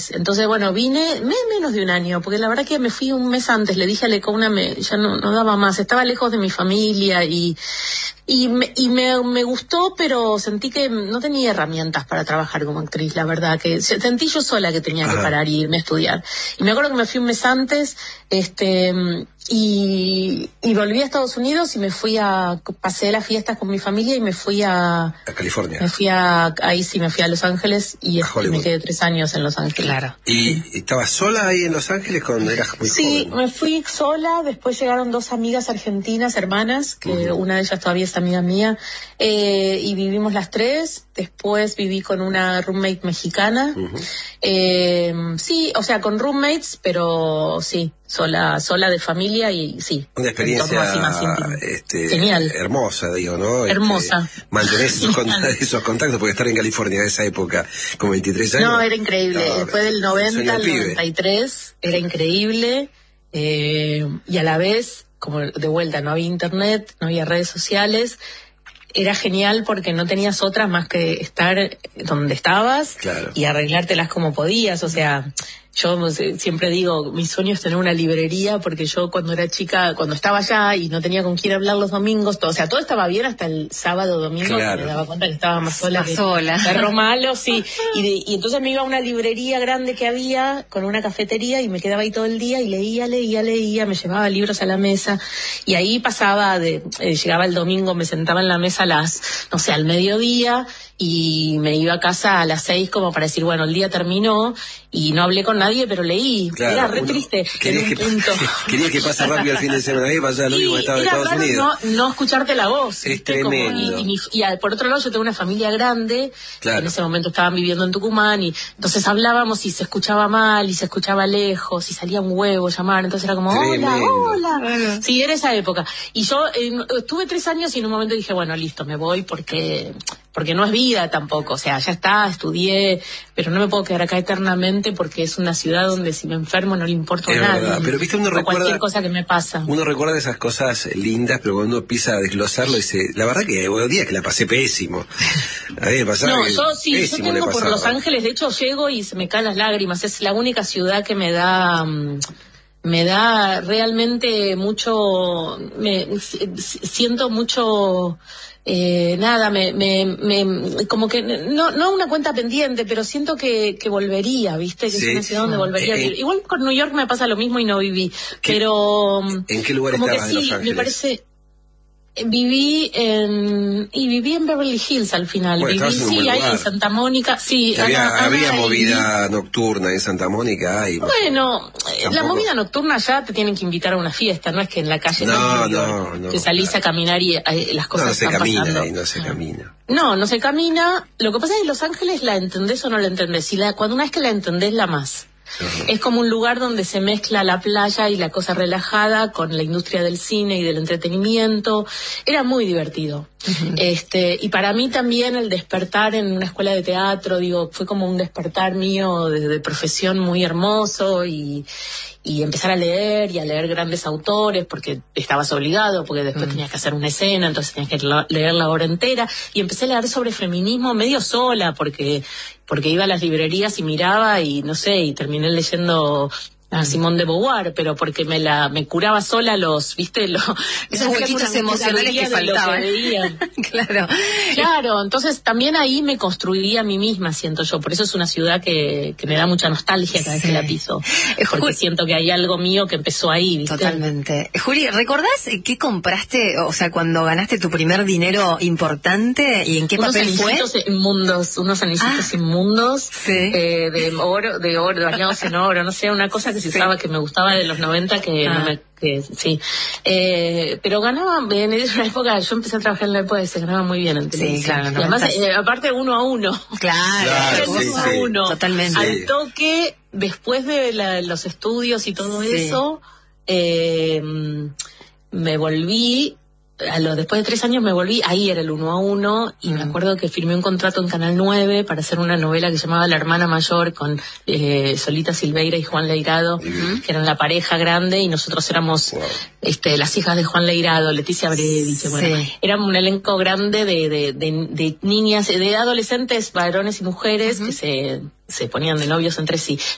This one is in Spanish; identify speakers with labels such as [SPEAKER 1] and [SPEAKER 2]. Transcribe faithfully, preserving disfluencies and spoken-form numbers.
[SPEAKER 1] Entonces, bueno, vine me, menos de un año, porque la verdad que me fui un mes antes, le dije a Lecona, me, ya no, no daba más, estaba lejos de mi familia y y, me, y me, me gustó, pero sentí que no tenía herramientas para trabajar como actriz, la verdad, que sentí yo sola que tenía Ajá. que parar y irme a estudiar. Y me acuerdo que me fui un mes antes, este... Y, y volví a Estados Unidos y me fui a, pasé las fiestas con mi familia y me fui a...
[SPEAKER 2] A California.
[SPEAKER 1] Me fui a, ahí sí me fui a Los Ángeles y, y me quedé tres años en Los Ángeles.
[SPEAKER 2] Claro. ¿Y sí. estabas sola ahí en Los Ángeles cuando eras muy
[SPEAKER 1] sí,
[SPEAKER 2] joven?
[SPEAKER 1] Sí, me fui sola, después llegaron dos amigas argentinas, hermanas, que uh-huh. una de ellas todavía es amiga mía, eh, y vivimos las tres, después viví con una roommate mexicana, uh-huh. eh, sí, o sea, con roommates, pero sí, sola sola de familia y sí.
[SPEAKER 2] Una experiencia así más este, genial. Hermosa, digo, ¿no?
[SPEAKER 1] Hermosa.
[SPEAKER 2] Este, mantener esos, contactos, esos contactos, porque estar en California en esa época, con veintitrés años.
[SPEAKER 1] No, era increíble. No, Después del noventa al noventa y tres, era increíble. Eh, y a la vez, como de vuelta, no había internet, no había redes sociales. Era genial porque no tenías otras más que estar donde estabas claro. y arreglártelas como podías, o sea... Yo siempre digo, mi sueño es tener una librería, porque yo cuando era chica, cuando estaba allá y no tenía con quién hablar los domingos, todo, o sea, todo estaba bien hasta el sábado, domingo, claro. que me daba cuenta que estaba más sola
[SPEAKER 3] más
[SPEAKER 1] que
[SPEAKER 3] sola.
[SPEAKER 1] perro malo, sí. Y, de, y entonces me iba a una librería grande que había, con una cafetería, y me quedaba ahí todo el día y leía, leía, leía, me llevaba libros a la mesa, y ahí pasaba, de eh, llegaba el domingo, me sentaba en la mesa a las, no sé, al mediodía, y me iba a casa a las seis como para decir, bueno, el día terminó y no hablé con nadie, pero leí. Claro, era re uno, triste.
[SPEAKER 2] Querías que, quería que pase rápido el fin de semana, y pasaba lo mismo que estaba en Estados
[SPEAKER 1] raro
[SPEAKER 2] Unidos.
[SPEAKER 1] No, no escucharte la voz.
[SPEAKER 2] Es tremendo.
[SPEAKER 1] Como, y, y, y por otro lado, yo tengo una familia grande, claro. que en ese momento estaban viviendo en Tucumán, y entonces hablábamos y se escuchaba mal, y se escuchaba lejos, y salía un huevo llamar, entonces era como, tremendo. hola, hola. Sí, era esa época. Y yo eh, estuve tres años y en un momento dije, bueno, listo, me voy porque... porque no es vida tampoco, o sea, ya está, estudié, pero no me puedo quedar acá eternamente porque es una ciudad donde si me enfermo no le importa a nadie.
[SPEAKER 2] Verdad. Pero viste, uno
[SPEAKER 1] o
[SPEAKER 2] recuerda
[SPEAKER 1] cualquier cosa que me pasa.
[SPEAKER 2] Uno recuerda esas cosas lindas, pero cuando uno empieza a desglosarlo dice, la verdad que hubo días que la pasé pésimo. A mí me pasaba
[SPEAKER 1] No,
[SPEAKER 2] que
[SPEAKER 1] yo sí, yo tengo por Los Ángeles, de hecho llego y se me caen las lágrimas, es la única ciudad que me da... Um, me da realmente mucho, me siento mucho, eh, nada, me, me, me, como que, no, no una cuenta pendiente, pero siento que, que volvería, ¿viste? Que sí. es una ciudad donde volvería. Eh, Igual con New York me pasa lo mismo y no viví,
[SPEAKER 2] ¿qué,
[SPEAKER 1] pero...
[SPEAKER 2] ¿En qué lugar estabas
[SPEAKER 1] sí,
[SPEAKER 2] en Los Ángeles?
[SPEAKER 1] Me parece... Viví en y viví en Beverly Hills al final.
[SPEAKER 2] Bueno,
[SPEAKER 1] viví sí ahí en Santa Mónica, sí.
[SPEAKER 2] Había,
[SPEAKER 1] Ana,
[SPEAKER 2] había
[SPEAKER 1] Ana
[SPEAKER 2] movida
[SPEAKER 1] y...
[SPEAKER 2] nocturna en Santa Mónica. Y
[SPEAKER 1] bueno,
[SPEAKER 2] tampoco...
[SPEAKER 1] la movida nocturna ya te tienen que invitar a una fiesta, no es que en la calle
[SPEAKER 2] no,
[SPEAKER 1] no,
[SPEAKER 2] no,
[SPEAKER 1] te salís
[SPEAKER 2] claro.
[SPEAKER 1] a caminar y eh, las cosas
[SPEAKER 2] no, no se
[SPEAKER 1] están
[SPEAKER 2] camina,
[SPEAKER 1] pasando.
[SPEAKER 2] Ahí no se camina.
[SPEAKER 1] No, no se camina. Lo que pasa es que Los Ángeles la entendés o no la entendés. Y la, cuando una vez que la entendés, la más. Uh-huh. Es como un lugar donde se mezcla la playa y la cosa relajada con la industria del cine y del entretenimiento. Era muy divertido. Uh-huh. Este, y para mí también el despertar en una escuela de teatro, digo, fue como un despertar mío de, de profesión muy hermoso, y, y empezar a leer y a leer grandes autores porque estabas obligado, porque después uh-huh. tenías que hacer una escena, entonces tenías que la, leer la obra entera, y empecé a leer sobre feminismo medio sola porque porque iba a las librerías y miraba y no sé, y terminé leyendo a Simone de Beauvoir, pero porque me la me curaba sola los, viste, los
[SPEAKER 3] esos huequitos emocionales que faltaban. Que
[SPEAKER 1] claro. Claro, entonces también ahí me construí a mí misma, siento yo, por eso es una ciudad que, que me da mucha nostalgia cada vez sí. que la piso, porque Juli, siento que hay algo mío que empezó ahí, ¿viste?
[SPEAKER 3] Totalmente. Juli, ¿recordás qué compraste, o sea, cuando ganaste tu primer dinero importante y en qué
[SPEAKER 1] unos
[SPEAKER 3] papel fue?
[SPEAKER 1] Unos anillitos inmundos, unos anillitos ah, inmundos,
[SPEAKER 3] sí.
[SPEAKER 1] eh, de oro, de oro, bañados en oro, no sé, una cosa que se usaba, sí. que me gustaba de los noventa, que ah. no me, que sí, eh, pero ganaba, en una época, yo empecé a trabajar en la época y se ganaba muy bien en televisión.
[SPEAKER 3] Sí, claro,
[SPEAKER 1] y además, eh, aparte uno a uno.
[SPEAKER 3] Claro,
[SPEAKER 2] claro
[SPEAKER 1] uno
[SPEAKER 2] sí,
[SPEAKER 1] a
[SPEAKER 2] sí.
[SPEAKER 1] uno.
[SPEAKER 3] Totalmente.
[SPEAKER 1] Al toque, después de la, los estudios y todo sí. eso, eh, me volví, a lo, después de tres años me volví, ahí era el uno a uno, y mm. me acuerdo que firmé un contrato en Canal nueve para hacer una novela que se llamaba La Hermana Mayor, con eh, Solita Silveira y Juan Leirado, mm. que eran la pareja grande, y nosotros éramos wow. este, las hijas de Juan Leirado, Leticia Bredice, bueno, sí. éramos un elenco grande de, de, de, de niñas, de adolescentes, varones y mujeres, uh-huh. que se... se ponían de novios entre sí.